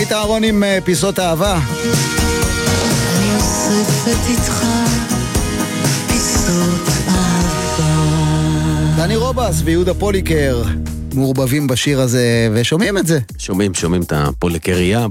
עמית אהרון עם פיסות אהבה. אני אוספת איתך פיסות אהבה. דני רובס ויהודה פוליקר מעורבבים בשיר הזה, ושומעים את זה. שומעים את הפוליקריה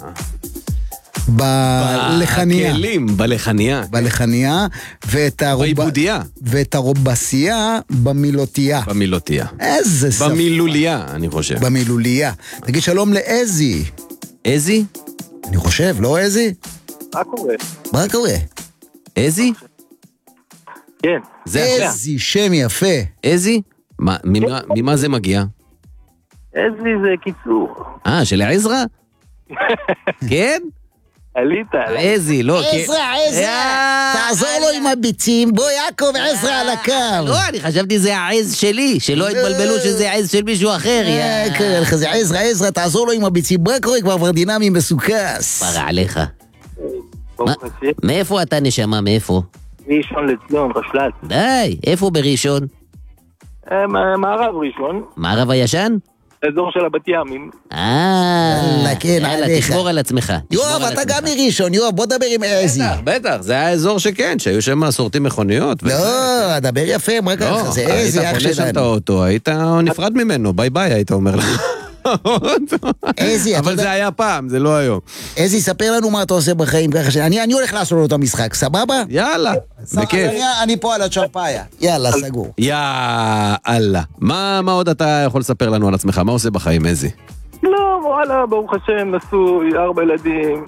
בלחניה. בכלים, בלחניה. בלחניה, בעיבודיה. ואת הרובסיה במילותיה. במילותיה. איזה סף. במילוליה, אני חושב. במילוליה. תגיד שלום לאזי. איזי? אני חושב, לא איזי? מה קורה? מה קורה? איזי? כן. זה איזי, שם יפה. איזי? ממה זה מגיע? איזי זה קיצור. של עזרא? כן? עלית. איזי, לא. עזרא, תעזור לו עם הביצים, בוא יעקב עזרא על הקו. לא, אני חשבתי זה העז שלי, שלא התבלבלו שזה העז של מישהו אחר. קרא לך, זה עזרא, תעזור לו עם הביצים, בוא קורא כבר ורדינמי מסוכס. פרה עליך. ברוך השם. מאיפה אתה נשמה, מאיפה? ראשון לציון, רשל"צ. די, איפה בראשון? מערב ראשון, מערב הישן? אזור של הבת ימים. כן, יאללה, עליך. תשמור על עצמך. יואב, אתה גם מראשון, יואב, בוא דבר עם איזי. בטח, זה היה האזור שכן, שהיו שם סורטים מכוניות. לא, דבר יפה, מה ככה, זה איזי, אח היית חונה שם את שלנו. האוטו, היית נפרד ממנו, ביי ביי, היית אומר לך. איזי, אתה אבל יודע, זה היה פעם, זה לא היום. איזי, ספר לנו מה אתה עושה בחיים ככה אני הולך לעשות לו את המשחק, סבבה? יאללה, בכיף. אני פה על הצ'רפאיה. יאללה, סגור. יאללה. מה עוד אתה יכול לספר לנו על עצמך? מה עושה בחיים, איזי? לא, וואלה, ברוך השם, נשוי, 4 ילדים.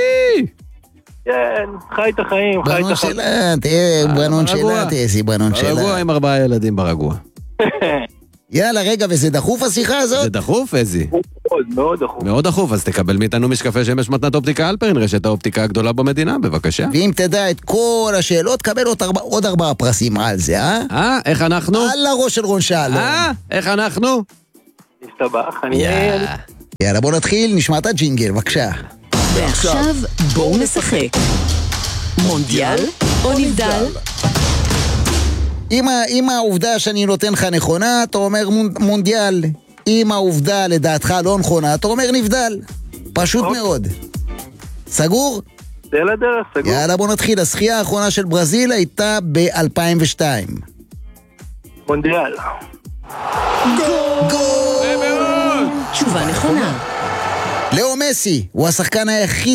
כן, חי את החיים, חי את בנון החיים. שלה, תהיה בנון שלה, איזי, בנון ברגוע שלה. עם 4 ילדים ברגוע. יאללה, רגע, וזה דחוף השיחה הזאת? זה דחוף, איזי? מאוד, מאוד דחוף. מאוד דחוף, אז תקבל מאיתנו משקפי שמש מתנת אופטיקה אלפרין, רשת האופטיקה הגדולה במדינה, בבקשה. ואם תדע את כל השאלות, קבל עוד 4 פרסים על זה, איך אנחנו? על הראש של רון שלום. איך אנחנו? הסתבך, יאללה, בוא נתחיל, נשמע את הג'ינגל, בבקשה. ועכשיו בואו נשחק. מונדיאל או נבדל? אם העובדה שאני נותן לך נכונה, אתה אומר מונדיאל. אם העובדה לדעתך לא נכונה, אתה אומר נבדל. פשוט מאוד. סגור? זה לדרך, סגור. יאללה, בוא נתחיל. הזכייה האחרונה של ברזיל הייתה ב-2002. מונדיאל. תשובה נכונה. לאו מסי הוא השחקן היחיד